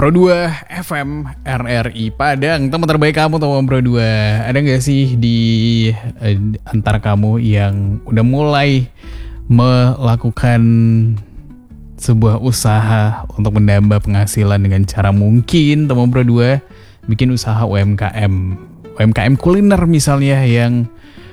Pro 2 FM RRI Padang, teman terbaik kamu teman Pro 2. Ada gak sih di antara kamu yang udah mulai melakukan sebuah usaha untuk menambah penghasilan dengan cara mungkin teman Pro 2 bikin usaha UMKM kuliner misalnya, yang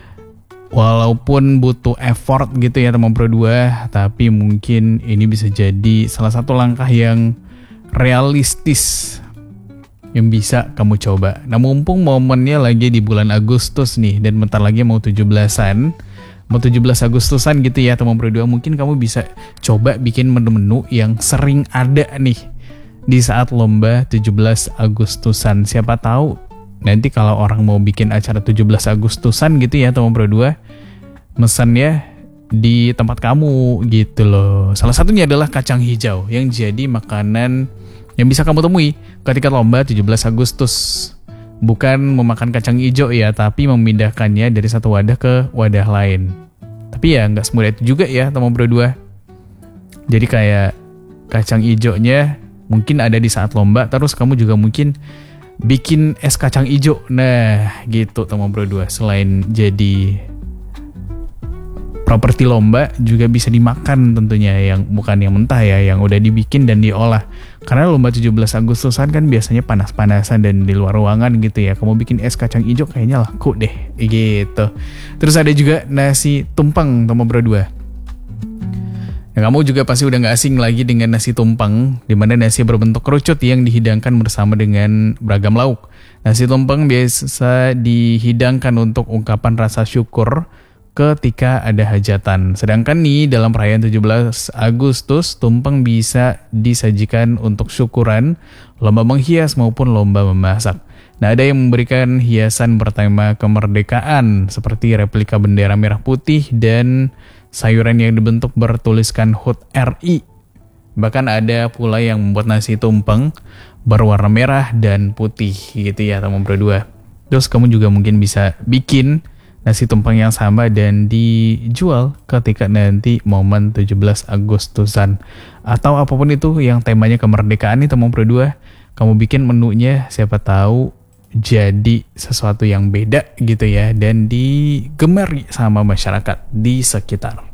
walaupun butuh effort gitu ya teman Pro 2, tapi mungkin ini bisa jadi salah satu langkah yang realistis yang bisa kamu coba. Nah, mumpung momennya lagi di bulan Agustus nih, dan bentar lagi mau 17 Agustusan gitu ya teman Pro 2, mungkin kamu bisa coba bikin menu-menu yang sering ada nih di saat lomba 17 Agustusan. Siapa tahu nanti kalau orang mau bikin acara 17 Agustusan gitu ya teman Pro 2, mesennya di tempat kamu gitu loh. Salah satunya adalah kacang hijau yang jadi makanan yang bisa kamu temui ketika lomba 17 Agustus. Bukan memakan kacang hijau ya, tapi memindahkannya dari satu wadah ke wadah lain. Tapi ya nggak semudah itu juga ya teman Pro 2. Jadi kayak kacang hijaunya mungkin ada di saat lomba, terus kamu juga mungkin bikin es kacang hijau. Nah gitu teman Pro 2. Selain jadi properti lomba, juga bisa dimakan tentunya, yang bukan yang mentah ya, yang udah dibikin dan diolah. Karena lomba 17 Agustusan kan biasanya panas-panasan dan di luar ruangan gitu ya. Kamu bikin es kacang hijau kayaknya laku deh gitu. Terus ada juga nasi tumpeng teman Pro 2. Nah, kamu juga pasti udah gak asing lagi dengan nasi tumpeng, dimana nasi berbentuk kerucut yang dihidangkan bersama dengan beragam lauk. Nasi tumpeng biasa dihidangkan untuk ungkapan rasa syukur ketika ada hajatan. Sedangkan nih dalam perayaan 17 Agustus, tumpeng bisa disajikan untuk syukuran, lomba menghias maupun lomba memasak. Nah, ada yang memberikan hiasan bertema kemerdekaan seperti replika bendera merah putih dan sayuran yang dibentuk bertuliskan HUT RI. Bahkan ada pula yang membuat nasi tumpeng berwarna merah dan putih gitu ya teman Pro 2. Terus kamu juga mungkin bisa bikin nasi tumpeng yang sama dan dijual ketika nanti momen 17 Agustusan. Atau apapun itu yang temanya kemerdekaan nih teman Pro 2. Kamu bikin menunya, siapa tahu jadi sesuatu yang beda gitu ya, dan digemari sama masyarakat di sekitar.